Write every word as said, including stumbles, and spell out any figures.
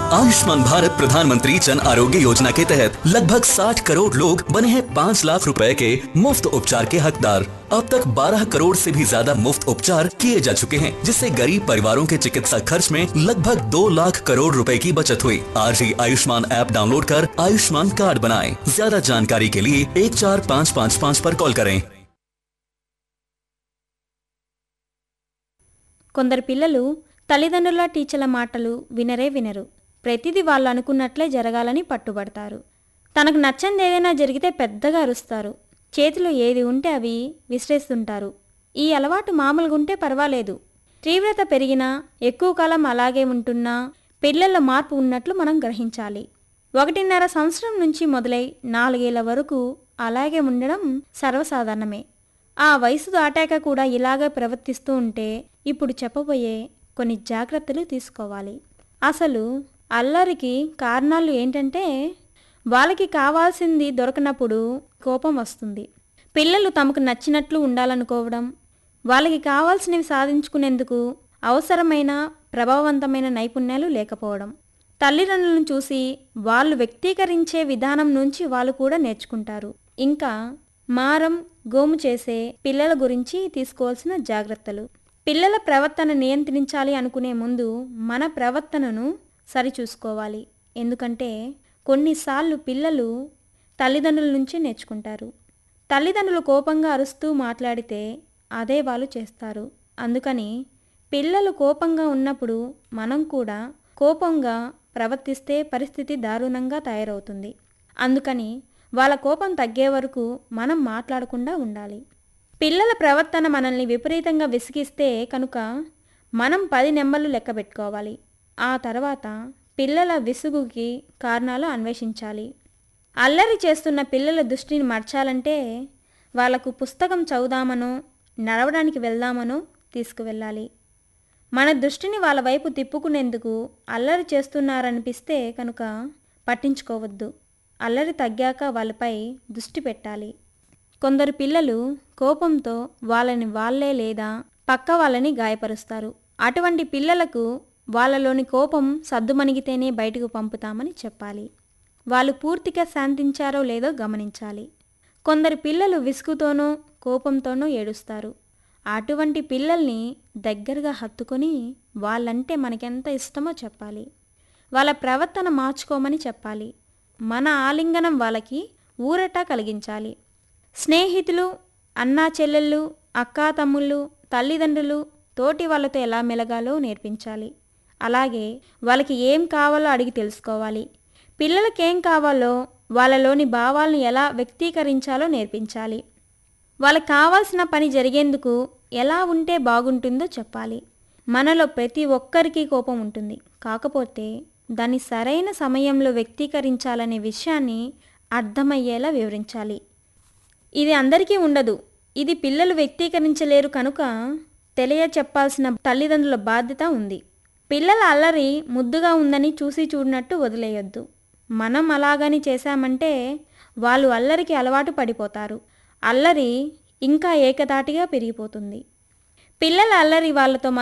आयुष्मान भारत प्रधानमंत्री जन आरोग्य योजना के तहत लगभग साठ करोड़ लोग बने हैं पाँच लाख रुपए के मुफ्त उपचार के हकदार। अब तक बारह करोड़ से भी ज्यादा मुफ्त उपचार किए जा चुके हैं, जिससे गरीब परिवारों के चिकित्सा खर्च में लगभग दो लाख करोड़ रुपए की बचत हुई। आज ही आयुष्मान ऐप डाउनलोड कर आयुष्मान कार्ड बनाएं। ज्यादा जानकारी के लिए एक चार पाँच पाँच पाँच पर कॉल करें। కొందరు పిల్లలు తల్లిదండ్రుల టీచర్ల మాటలు వినరే వినరు. ప్రతిదీ వాళ్ళు అనుకున్నట్లే జరగాలని పట్టుబడతారు. తనకు నచ్చంది ఏదైనా జరిగితే పెద్దగా అరుస్తారు. చేతిలో ఏది ఉంటే అవి విసిరేస్తుంటారు. ఈ అలవాటు మామూలుగా ఉంటే పర్వాలేదు. తీవ్రత పెరిగినా ఎక్కువ కాలం అలాగే ఉంటున్నా పిల్లల్లో మార్పు ఉన్నట్లు మనం గ్రహించాలి. ఒకటిన్నర సంవత్సరం నుంచి మొదలై నాలుగేళ్ల వరకు అలాగే ఉండడం సర్వసాధారణమే. ఆ వయసు దాటాక కూడా ఇలాగే ప్రవర్తిస్తూ ఉంటే ఇప్పుడు చెప్పబోయే కొన్ని జాగ్రత్తలు తీసుకోవాలి. అసలు అల్లరికి కారణాలు ఏంటంటే, వాళ్ళకి కావాల్సింది దొరకనప్పుడు కోపం వస్తుంది. పిల్లలు తమకు నచ్చినట్లు ఉండాలనుకోవడం, వాళ్ళకి కావాల్సినవి సాధించుకునేందుకు అవసరమైన ప్రభావవంతమైన నైపుణ్యాలు లేకపోవడం, తల్లిదండ్రులను చూసి వాళ్ళు వ్యక్తీకరించే విధానం నుంచి వాళ్ళు కూడా నేర్చుకుంటారు. ఇంకా మారం గోము చేసే పిల్లల గురించి తీసుకోవాల్సిన జాగ్రత్తలు. పిల్లల ప్రవర్తన నియంత్రించాలి అనుకునే ముందు మన ప్రవర్తనను సరిచూసుకోవాలి. ఎందుకంటే కొన్నిసార్లు పిల్లలు తల్లిదండ్రుల నుంచి నేర్చుకుంటారు. తల్లిదండ్రులు కోపంగా అరుస్తూ మాట్లాడితే అదే వాళ్ళు చేస్తారు. అందుకని పిల్లలు కోపంగా ఉన్నప్పుడు మనం కూడా కోపంగా ప్రవర్తిస్తే పరిస్థితి దారుణంగా తయారవుతుంది. అందుకని వాళ్ళ కోపం తగ్గే వరకు మనం మాట్లాడకుండా ఉండాలి. పిల్లల ప్రవర్తన మనల్ని విపరీతంగా విసిగిస్తే కనుక మనం పది నెంబర్లు లెక్క పెట్టుకోవాలి. ఆ తర్వాత పిల్లల విసుగుకి కారణాలు అన్వేషించాలి. అల్లరి చేస్తున్న పిల్లల దృష్టిని మార్చాలంటే వాళ్లకు పుస్తకం చదువుదామనో నడవడానికి వెళ్దామనో తీసుకువెళ్ళాలి. మన దృష్టిని వాళ్ళ వైపు తిప్పుకునేందుకు అల్లరి చేస్తున్నారనిపిస్తే కనుక పట్టించుకోవద్దు. అల్లరి తగ్గాక వాళ్ళపై దృష్టి పెట్టాలి. కొందరు పిల్లలు కోపంతో వాళ్ళని వాళ్ళే లేదా పక్క వాళ్ళని గాయపరుస్తారు. అటువంటి పిల్లలకు వాళ్ళలోని కోపం సద్దుమణిగితేనే బయటకు పంపుతామని చెప్పాలి. వాళ్ళు పూర్తిగా శాంతించారో లేదో గమనించాలి. కొందరు పిల్లలు విసుగుతోనో కోపంతోనో ఏడుస్తారు. అటువంటి పిల్లల్ని దగ్గరగా హత్తుకొని వాళ్ళంటే మనకెంత ఇష్టమో చెప్పాలి. వాళ్ళ ప్రవర్తన మార్చుకోమని చెప్పాలి. మన ఆలింగనం వాళ్ళకి ఊరట కలిగించాలి. స్నేహితులు, అన్నా చెల్లెళ్ళు, అక్కా తమ్ముళ్ళు, తల్లిదండ్రులు, తోటి వాళ్ళతో ఎలా మెలగాలో నేర్పించాలి. అలాగే వాళ్ళకి ఏం కావాలో అడిగి తెలుసుకోవాలి. పిల్లలకి ఏం కావాలో వాళ్ళలోని భావాలను ఎలా వ్యక్తీకరించాలో నేర్పించాలి. వాళ్ళకి కావాల్సిన పని జరిగేందుకు ఎలా ఉంటే బాగుంటుందో చెప్పాలి. మనలో ప్రతి ఒక్కరికి కోపం ఉంటుంది. కాకపోతే దాన్ని సరైన సమయంలో వ్యక్తీకరించాలనే విషయాన్ని అర్థమయ్యేలా వివరించాలి. ఇది అందరికీ ఉండదు. ఇది పిల్లలు వ్యక్తీకరించలేరు కనుక తెలియచెప్పాల్సిన తల్లిదండ్రుల బాధ్యత ఉంది. పిల్లల అల్లరి ముద్దుగా ఉందని చూసి చూడనట్టు వదిలేయొద్దు. మనం అలాగని చేశామంటే వాళ్ళు అల్లరికి అలవాటు పడిపోతారు. అల్లరి ఇంకా ఏకధాటిగా పెరిగిపోతుంది. పిల్లల అల్లరి వాళ్ళతో